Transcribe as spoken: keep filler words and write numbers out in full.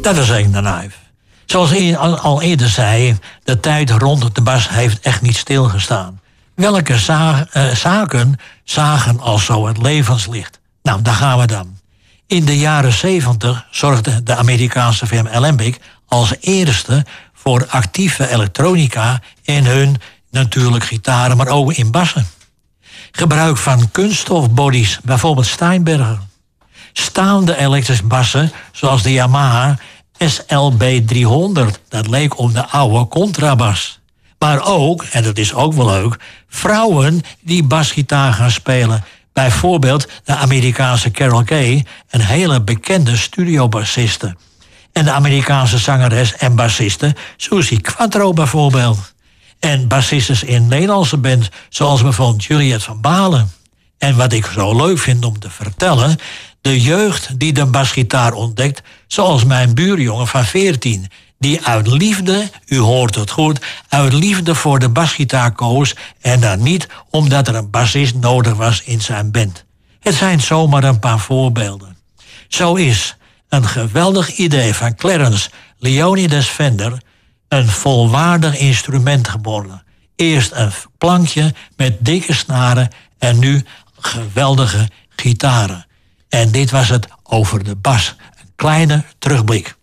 Dat is Hang the Knife. Zoals ik al eerder zei, de tijd rond de bas heeft echt niet stilgestaan. Welke za- uh, zaken zagen als zo het levenslicht? Nou, daar gaan we dan. In de jaren zeventig zorgde de Amerikaanse firma Alembic als eerste voor actieve elektronica in hun natuurlijk gitaren, maar ook in bassen. Gebruik van kunststofbodies, bijvoorbeeld Steinberger. Staande elektrische bassen, zoals de Yamaha S L B driehonderd. Dat leek op de oude contrabas. Maar ook, en dat is ook wel leuk, vrouwen die basgitaar gaan spelen. Bijvoorbeeld de Amerikaanse Carol Kay, een hele bekende studiobassiste. En de Amerikaanse zangeres en bassiste Suzy Quatro bijvoorbeeld. En bassistes in Nederlandse band, zoals bijvoorbeeld Juliette van Balen. En wat ik zo leuk vind om te vertellen, de jeugd die de basgitaar ontdekt, zoals mijn buurjongen van veertien... die uit liefde, u hoort het goed, uit liefde voor de basgitaar koos en dan niet omdat er een bassist nodig was in zijn band. Het zijn zomaar een paar voorbeelden. Zo is een geweldig idee van Clarence Leonidas Fender een volwaardig instrument geworden. Eerst een plankje met dikke snaren en nu geweldige gitaren. En dit was het over de bas. Een kleine terugblik.